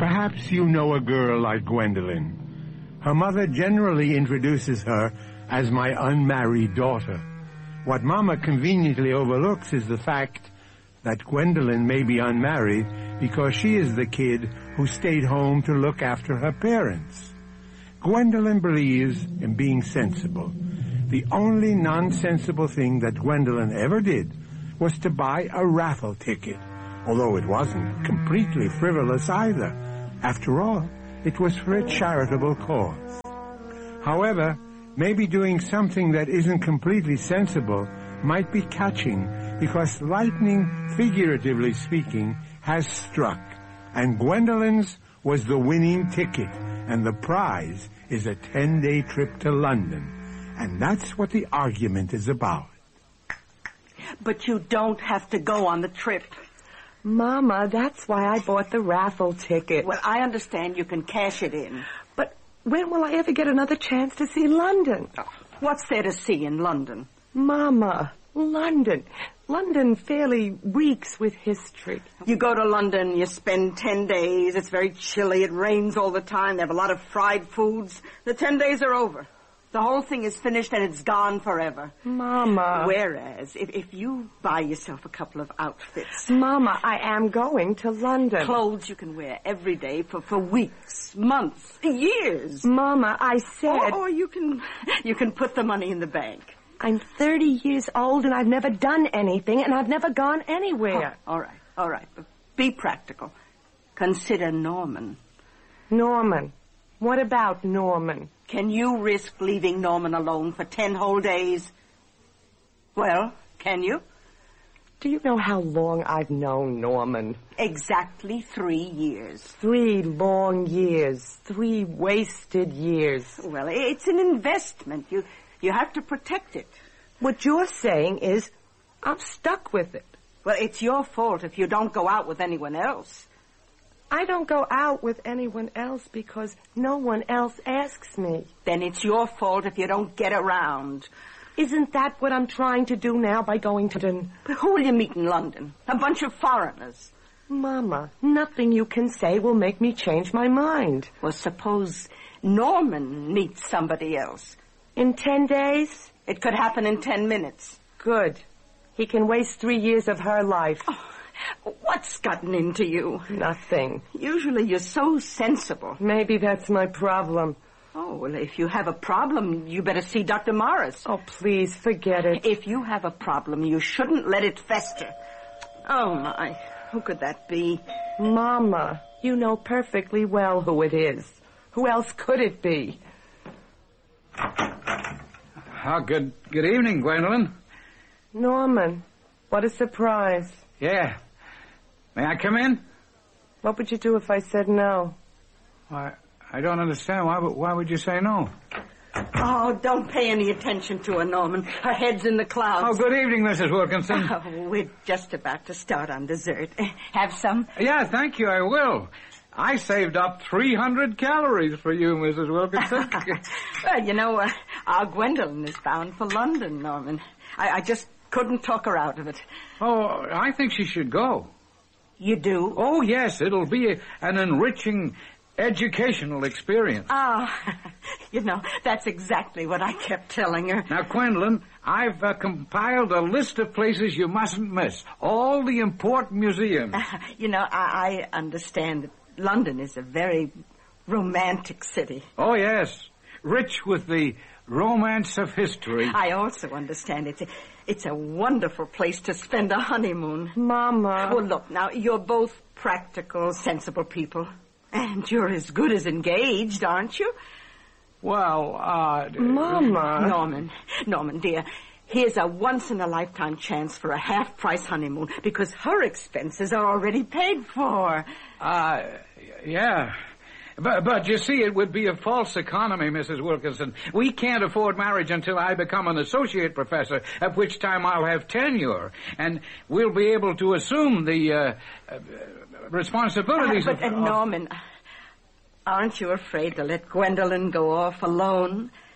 Perhaps you know a girl like Gwendolyn. Her mother generally introduces her as my unmarried daughter. What Mama conveniently overlooks is the fact that Gwendolyn may be unmarried because she is the kid who stayed home to look after her parents. Gwendolyn believes in being sensible. The only nonsensible thing that Gwendolyn ever did was to buy a raffle ticket, although it wasn't completely frivolous either. After all, it was for a charitable cause. However, maybe doing something that isn't completely sensible might be catching because lightning, figuratively speaking, has struck, and Gwendolyn's was the winning ticket, and the prize is a 10-day trip to London. And that's what the argument is about. But you don't have to go on the trip. Mama, that's why I bought the raffle ticket. Well, I understand you can cash it in. But when will I ever get another chance to see London? Oh, what's there to see in London? Mama, London. London fairly reeks with history. You go to London, you spend 10 days, it's very chilly, it rains all the time, they have a lot of fried foods. The 10 days are over. The whole thing is finished and it's gone forever. Mama. Whereas, if you buy yourself a couple of outfits... Mama, I am going to London. Clothes you can wear every day for weeks, months, years. Mama, I said... Or you can put the money in the bank. I'm 30 years old and I've never done anything and I've never gone anywhere. Oh, all right. But be practical. Consider Norman. Norman? What about Norman? Can you risk leaving Norman alone for 10 whole days? Well, can you? Do you know how long I've known Norman? Exactly 3 years. 3 long years. 3 wasted years. Well, it's an investment. You have to protect it. What you're saying is I'm stuck with it. Well, it's your fault if you don't go out with anyone else. I don't go out with anyone else because no one else asks me. Then it's your fault if you don't get around. Isn't that what I'm trying to do now by going to London? But who will you meet in London? A bunch of foreigners. Mama, nothing you can say will make me change my mind. Well, suppose Norman meets somebody else. In 10 days? It could happen in 10 minutes. Good. He can waste 3 years of her life. Oh, what's gotten into you? Nothing. Usually you're so sensible. Maybe that's my problem. Oh, well, if you have a problem, you better see Dr. Morris. Oh, please, forget it. If you have a problem, you shouldn't let it fester. Oh, my. Who could that be? Mama, you know perfectly well who it is. Who else could it be? Good evening, Gwendolyn. Norman, what a surprise. Yeah. May I come in? What would you do if I said no? I don't understand. Why would you say no? Oh, don't pay any attention to her, Norman. Her head's in the clouds. Oh, good evening, Mrs. Wilkinson. Oh, we're just about to start on dessert. Have some? Yeah, thank you, I will. I saved up 300 calories for you, Mrs. Wilkinson. Well, you know, our Gwendolyn is bound for London, Norman. I just couldn't talk her out of it. Oh, I think she should go. You do? Oh, yes, it'll be an enriching educational experience. You know, that's exactly what I kept telling her. Now, Gwendolyn, I've compiled a list of places you mustn't miss. All the important museums. You know, I understand that London is a very romantic city. Oh, yes. Rich with the romance of history. I also understand it's a wonderful place to spend a honeymoon. Mama. Well, look, now, you're both practical, sensible people. And you're as good as engaged, aren't you? Well, Mama. Norman, dear, here's a once-in-a-lifetime chance for a half-price honeymoon because her expenses are already paid for. Yeah. But you see, it would be a false economy, Mrs. Wilkinson. We can't afford marriage until I become an associate professor, at which time I'll have tenure, and we'll be able to assume the responsibilities But Norman, aren't you afraid to let Gwendolyn go off alone?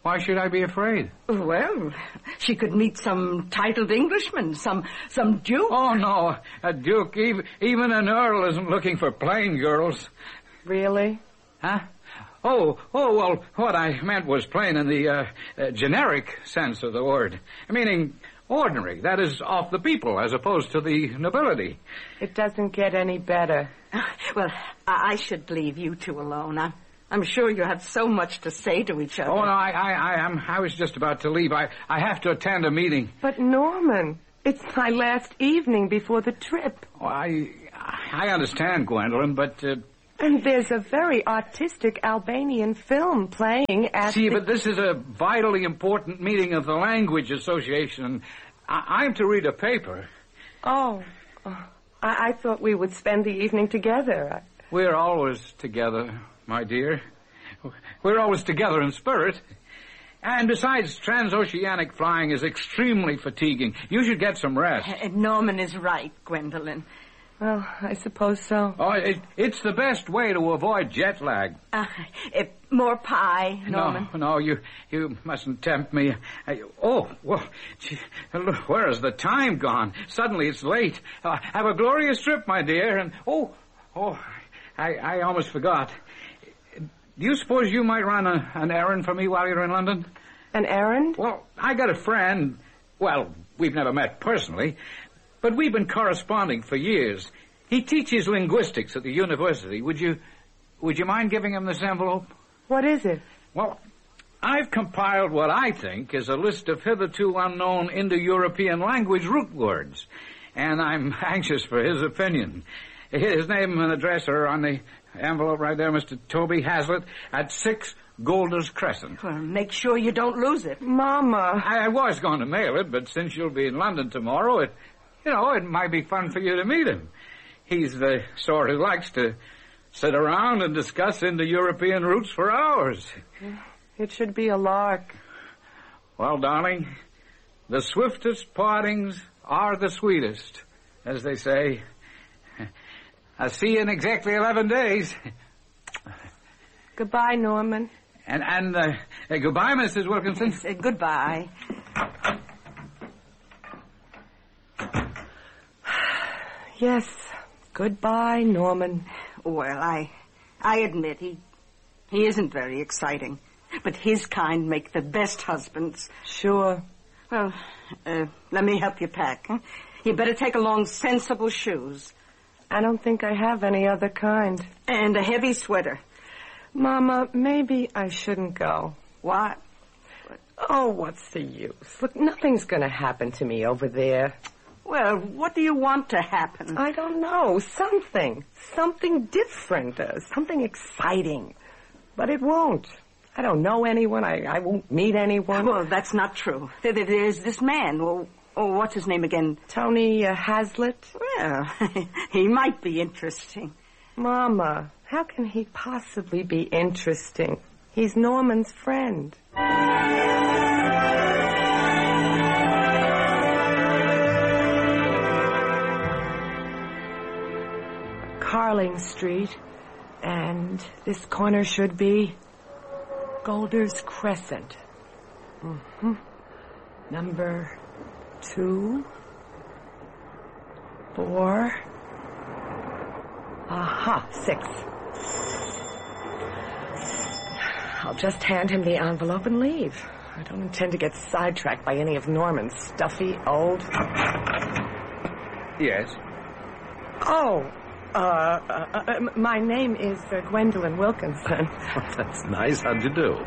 Why should I be afraid? Well, she could meet some titled Englishman, some duke. Oh, no. A duke, even an earl isn't looking for plain girls. Really? Huh? Oh, well, what I meant was plain in the generic sense of the word. Meaning ordinary, that is, off the people, as opposed to the nobility. It doesn't get any better. Well, I should leave you two alone. I'm sure you have so much to say to each other. Oh, no, I was just about to leave. I have to attend a meeting. But, Norman, it's my last evening before the trip. Oh, I understand, Gwendolyn, but... And there's a very artistic Albanian film playing at but this is a vitally important meeting of the Language Association, and I'm to read a paper. Oh, I thought we would spend the evening together. We're always together, my dear. We're always together in spirit. And besides, transoceanic flying is extremely fatiguing. You should get some rest. Norman is right, Gwendolyn. Well, I suppose so. Oh, it's the best way to avoid jet lag. More pie, Norman. No, you mustn't tempt me. Well, gee, look, where has the time gone? Suddenly it's late. Have a glorious trip, my dear. And, I almost forgot. Do you suppose you might run an errand for me while you're in London? An errand? Well, I got a friend. Well, we've never met personally, but we've been corresponding for years. He teaches linguistics at the university. Would you mind giving him this envelope? What is it? Well, I've compiled what I think is a list of hitherto unknown Indo-European language root words, and I'm anxious for his opinion. His name and address are on the envelope right there, Mr. Toby Hazlitt, at 6 Golders Crescent. Well, make sure you don't lose it. Mama. I was going to mail it, but since you'll be in London tomorrow, it might be fun for you to meet him. He's the sort who likes to sit around and discuss Indo-European roots for hours. It should be a lark. Well, darling, the swiftest partings are the sweetest, as they say. I'll see you in exactly 11 days. Goodbye, Norman. And goodbye, Mrs. Wilkinson. Goodbye. Yes. Goodbye, Norman. Well, I admit he isn't very exciting, but his kind make the best husbands. Sure. Well, let me help you pack. Huh? You better take along sensible shoes. I don't think I have any other kind. And a heavy sweater. Mama, maybe I shouldn't go. What? Oh, what's the use? Look, nothing's going to happen to me over there. Well, what do you want to happen? I don't know. Something. Something different. Something exciting. But it won't. I don't know anyone. I won't meet anyone. Well, that's not true. There's this man. Well, what's his name again? Tony Hazlitt? Well, he might be interesting. Mama, how can he possibly be interesting? He's Norman's friend. Carling Street, and this corner should be Golders Crescent. Mm-hmm. Number 2, 4. Aha, 6. I'll just hand him the envelope and leave. I don't intend to get sidetracked by any of Norman's stuffy, old... Yes? Oh, my name is Gwendolyn Wilkinson. That's nice. How'd you do?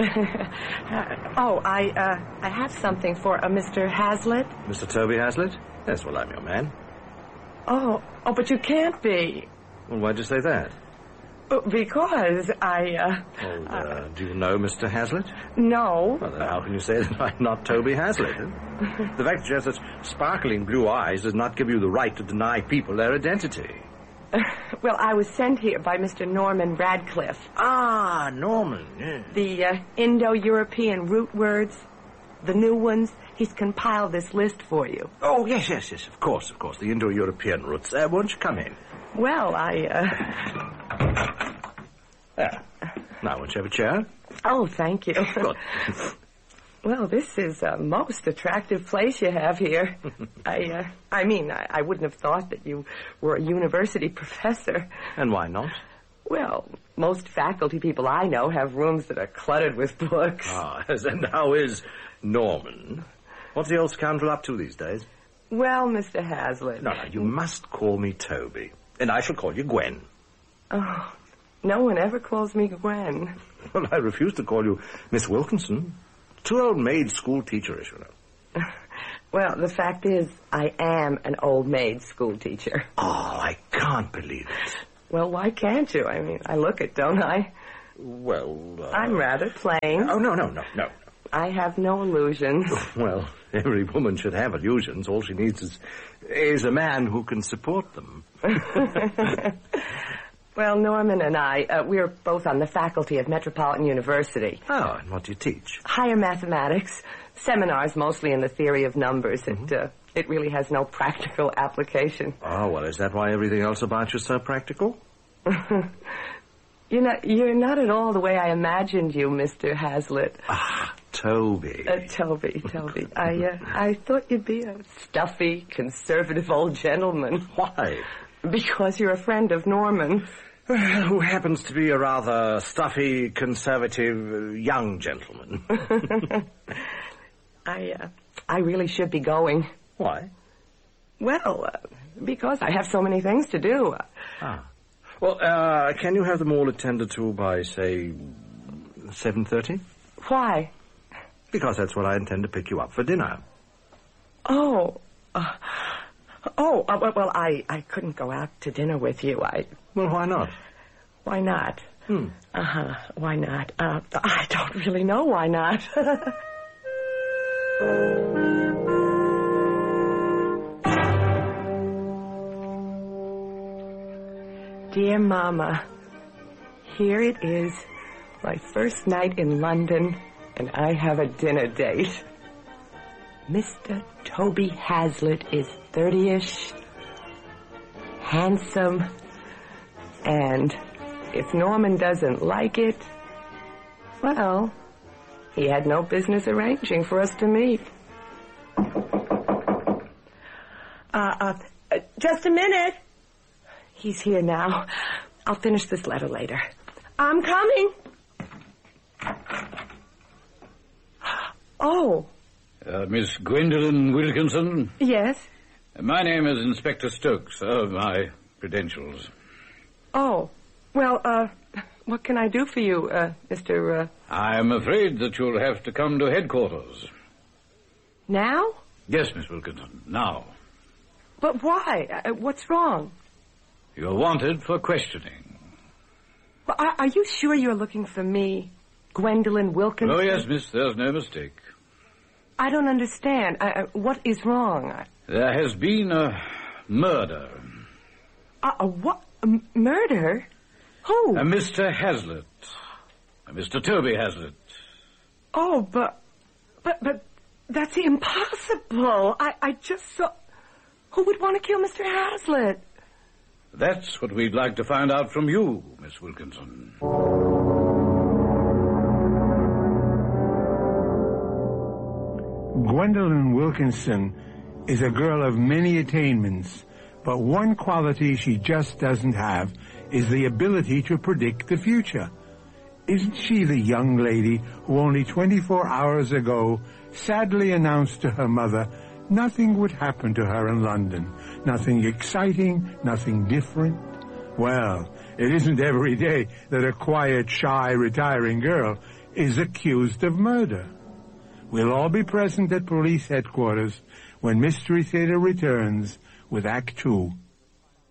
I have something for Mr. Hazlitt. Mr. Toby Hazlitt? Yes, well, I'm your man. Oh, but you can't be. Well, why'd you say that? Because do you know Mr. Hazlitt? No. Well, then how can you say that I'm not Toby Hazlitt? The fact that you have such sparkling blue eyes does not give you the right to deny people their identity. Well, I was sent here by Mr. Norman Radcliffe. Ah, Norman, yes. The Indo-European root words, the new ones, he's compiled this list for you. Oh, yes, of course, the Indo-European roots. Won't you come in? Well, Now, won't you have a chair? Oh, thank you. Good. Well, this is a most attractive place you have here. I wouldn't have thought that you were a university professor. And why not? Well, most faculty people I know have rooms that are cluttered with books. Ah, and how is Norman? What's the old scoundrel up to these days? Well, Mr. Hazlitt... No, you must call me Toby. And I shall call you Gwen. Oh, no one ever calls me Gwen. Well, I refuse to call you Miss Wilkinson. Too old maid school teacherish, you know. Well, the fact is, I am an old maid school teacher. Oh, I can't believe it. Well, why can't you? I mean, I look it, don't I? Well, I'm rather plain. Oh, no. I have no illusions. Well, every woman should have illusions. All she needs is a man who can support them. Well, Norman and I, we're both on the faculty of Metropolitan University. Oh, and what do you teach? Higher mathematics. Seminars mostly in the theory of numbers. It really has no practical application. Oh, well, is that why everything else about you is so practical? You're not at all the way I imagined you, Mr. Hazlitt. Ah, Toby. Toby. I thought you'd be a stuffy, conservative old gentleman. Why? Because you're a friend of Norman. Who happens to be a rather stuffy, conservative, young gentleman. I really should be going. Why? Well, because I have so many things to do. Well, can you have them all attended to by, say, 7:30? Why? Because that's what I intend to pick you up for dinner. Well, I couldn't go out to dinner with you. Well, why not? Why not? Why not? I don't really know why not. Dear Mama, here it is, my first night in London, and I have a dinner date. Mr. Toby Hazlitt is 30-ish, handsome, and if Norman doesn't like it, well, he had no business arranging for us to meet. Just a minute. He's here now. I'll finish this letter later. I'm coming. Oh. Miss Gwendolyn Wilkinson? Yes? My name is Inspector Stokes. My credentials. Oh. Well, what can I do for you, Mr. I'm afraid that you'll have to come to headquarters. Now? Yes, Miss Wilkinson, now. But why? What's wrong? You're wanted for questioning. Well, are you sure you're looking for me, Gwendolyn Wilkinson? Oh, yes, miss, there's no mistake. I don't understand. What is wrong? There has been a murder. A what? Murder? Who? Mr. Hazlitt. Mr. Toby Hazlitt. Oh, but that's impossible. I just saw... Who would want to kill Mr. Hazlitt? That's what we'd like to find out from you, Miss Wilkinson. Gwendolyn Wilkinson is a girl of many attainments, but one quality she just doesn't have is the ability to predict the future. Isn't she the young lady who only 24 hours ago sadly announced to her mother nothing would happen to her in London? Nothing exciting, nothing different? Well, it isn't every day that a quiet, shy, retiring girl is accused of murder. We'll all be present at police headquarters when Mystery Theater returns with Act 2.